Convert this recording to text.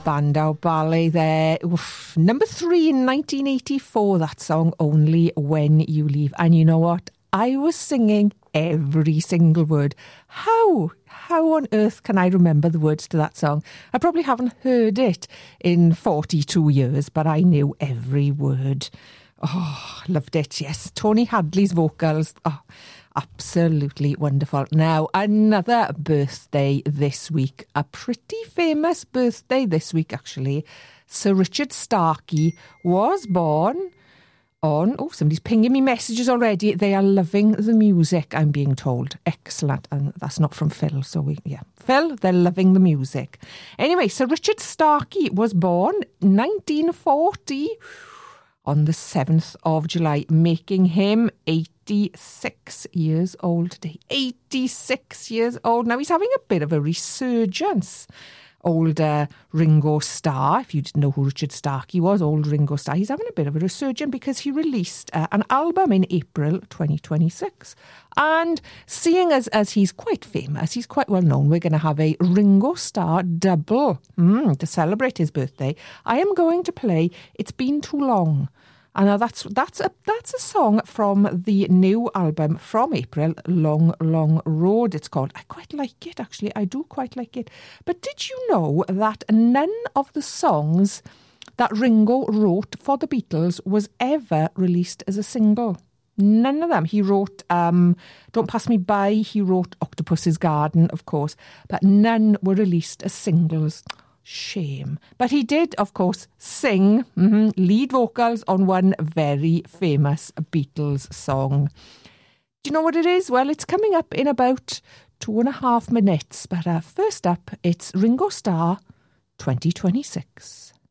Spandau Ballet there. Oof. Number 3 in 1984, that song, Only When You Leave. And you know what? I was singing every single word. How on earth can I remember the words to that song? I probably haven't heard it in 42 years, but I knew every word. Oh, loved it. Yes, Tony Hadley's vocals. Oh, absolutely wonderful. Now, another birthday this week. A pretty famous birthday this week, actually. Sir Richard Starkey was born on... Oh, somebody's pinging me messages already. They are loving the music, I'm being told. Excellent. And that's not from Phil. So, Phil, they're loving the music. Anyway, Sir Richard Starkey was born 1940... on the 7th of July, making him 86 years old today. 86 years old. Now, he's having a bit of a resurgence. Old Ringo Starr, if you didn't know who Richard Starkey was, old Ringo Starr, he's having a bit of a resurgence because he released an album in April 2026. And seeing as he's quite famous, he's quite well known, we're going to have a Ringo Starr double to celebrate his birthday. I am going to play It's Been Too Long. And now that's a song from the new album from April, Long, Long Road, it's called. I quite like it, actually. I do quite like it. But did you know that none of the songs that Ringo wrote for the Beatles was ever released as a single? None of them. He wrote Don't Pass Me By, he wrote Octopus's Garden, of course, but none were released as singles. Shame. But he did, of course, sing lead vocals on one very famous Beatles song. Do you know what it is? Well, it's coming up in about 2.5 minutes. But first up, it's Ringo Starr 2026.